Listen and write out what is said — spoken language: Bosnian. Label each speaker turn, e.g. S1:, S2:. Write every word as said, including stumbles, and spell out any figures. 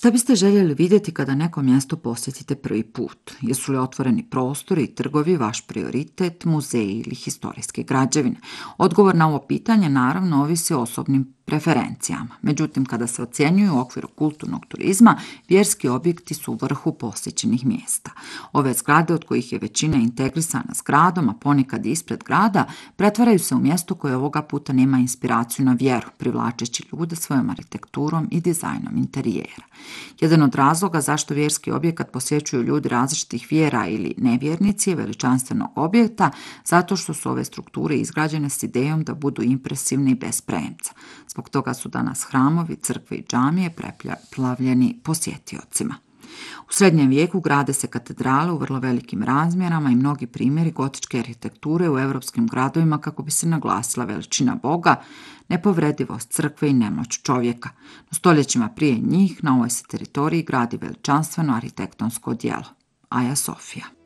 S1: Šta biste željeli vidjeti kada neko mjesto posjetite prvi put? Jesu li otvoreni prostori i trgovi vaš prioritet, muzeji ili historijske građevine? Odgovor na ovo pitanje naravno ovisi o osobnim preferencijama. Međutim, kada se ocjenjuju u okviru kulturnog turizma, vjerski objekti su u vrhu posjećenih mjesta. Ove zgrade, od kojih je većina integrisana s gradom, a ponekad i ispred grada, pretvaraju se u mjesto koje ovoga puta nema inspiraciju na vjeru, privlačeći ljude svojom arhitekturom i dizajnom interijera. Jedan od razloga zašto vjerski objekat posjećuju ljudi različitih vjera ili nevjernici je veličanstvenog objekta, zato što su ove strukture izgrađene s idejom da budu impresivne i bez premca. Zbog toga su danas hramovi, crkve i džamije preplavljeni posjetiocima. U srednjem vijeku grade se katedrale u vrlo velikim razmjerama i mnogi primjeri gotičke arhitekture u europskim gradovima kako bi se naglasila veličina Boga, nepovredivost crkve i nemoć čovjeka. No stoljećima prije njih na ovoj se teritoriji gradi veličanstveno arhitektonsko djelo, Aja Sofija.